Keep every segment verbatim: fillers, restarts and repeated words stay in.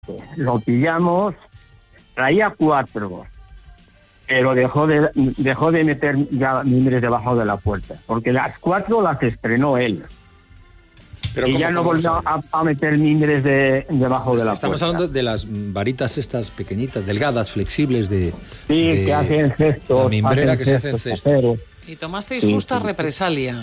lo pillamos, traía cuatro, pero dejó de dejó de meter ya mimbres debajo de la puerta, porque las cuatro las estrenó él. Pero y ¿cómo, ya no cómo volvió a, a meter mimbres de, debajo de la Estamos puerta. hablando de las varitas estas pequeñitas, delgadas, flexibles de... Sí, de, que hacen cestos. la mimbrera hacen que se hacen cestos cestos. caseros. ¿Y tomasteis Sí, justa sí. represalia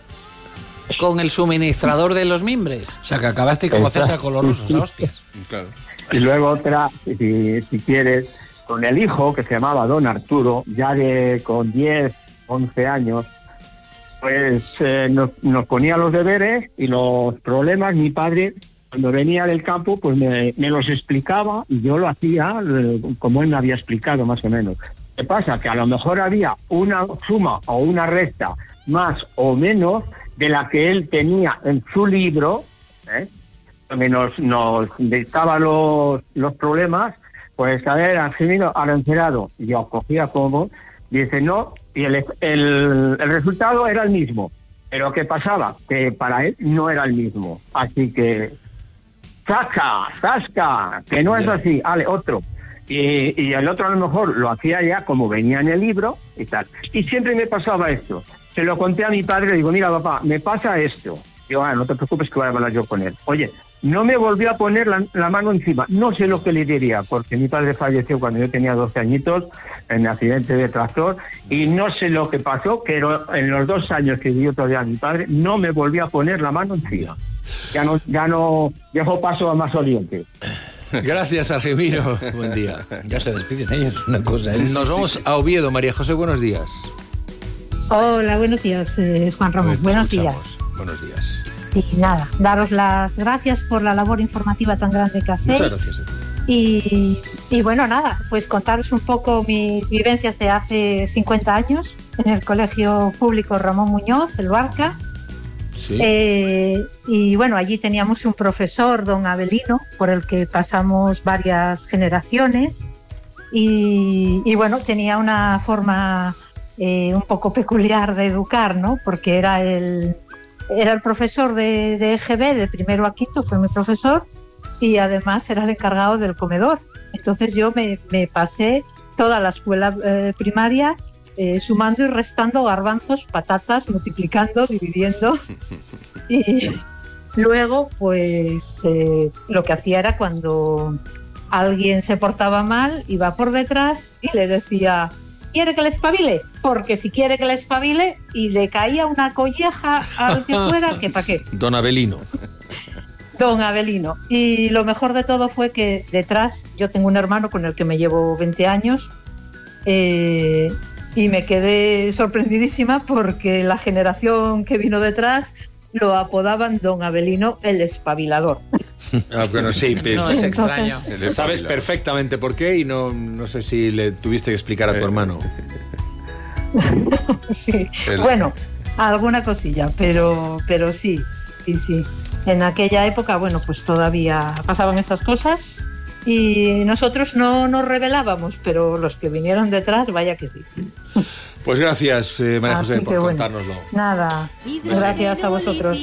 con el suministrador de los mimbres? O sea, que acabaste como Exacto. César con los rusos, a hostias. Claro. Y luego otra, si, si quieres, con el hijo que se llamaba Don Arturo, ya de con diez, once años, pues eh, nos, nos ponía los deberes y los problemas. Mi padre, cuando venía del campo, pues me, me los explicaba y yo lo hacía eh, como él me había explicado, más o menos. ¿Qué pasa? Que a lo mejor había una suma o una resta más o menos de la que él tenía en su libro, ¿eh? donde nos, nos dictaba los, los problemas. Pues a ver, Angelino Arancerado, yo cogía como, dice no, y el, el, el resultado era el mismo. Pero ¿qué pasaba? Que para él no era el mismo. Así que, ¡saca! ¡Zasca! Que no es así, vale, otro. Y, y el otro a lo mejor lo hacía ya como venía en el libro y tal. Y siempre me pasaba esto. Se lo conté a mi padre, le digo, mira papá, me pasa esto. Digo, ah, no te preocupes que voy a hablar yo con él. Oye, no me volvió a poner la, la mano encima. No sé lo que le diría, porque mi padre falleció cuando yo tenía doce añitos en accidente de tractor, y no sé lo que pasó, pero en los dos años que vivió todavía mi padre, no me volvió a poner la mano encima. Ya no, ya no dejó paso a más oriente. Gracias, Argemiro. Buen día. Ya se despiden ellos, una cosa. ¿eh? Nos vamos a Oviedo. María José, buenos días. Hola, buenos días, eh, Juan Ramón. Pues te buenos escuchamos. días. Buenos días. Sí, nada, daros las gracias por la labor informativa tan grande que hacéis. Muchas gracias a ti. Y, y bueno, nada, pues contaros un poco mis vivencias de hace cincuenta años en el Colegio Público Ramón Muñoz, el Barca. Sí. Eh, y bueno, allí teníamos un profesor, don Avelino, por el que pasamos varias generaciones. Y, y bueno, tenía una forma eh, un poco peculiar de educar, ¿no? Porque era el... Era el profesor de, de E G B, de primero a quinto, fue mi profesor, y además era el encargado del comedor. Entonces yo me, me pasé toda la escuela eh, primaria eh, sumando y restando garbanzos, patatas, multiplicando, dividiendo. Y luego, pues eh, lo que hacía era cuando alguien se portaba mal, iba por detrás y le decía... ¿Quiere que le espabile? Porque si quiere que le espabile y le caía una colleja al que fuera, que para qué. Don Avelino. Don Avelino. Y lo mejor de todo fue que detrás, yo tengo un hermano con el que me llevo veinte años, eh, y me quedé sorprendidísima porque la generación que vino detrás lo apodaban Don Avelino el espabilador. Ah, bueno, sí, No es extraño. sabes perfectamente por qué y no, no sé si le tuviste que explicar a tu hermano. Sí, El... bueno, alguna cosilla, pero, pero sí, sí, sí. En aquella época, bueno, pues todavía pasaban esas cosas y nosotros no nos rebelábamos, pero los que vinieron detrás, vaya que sí. Pues gracias, eh, María Así José, por que bueno, contárnoslo. nada, gracias a vosotros.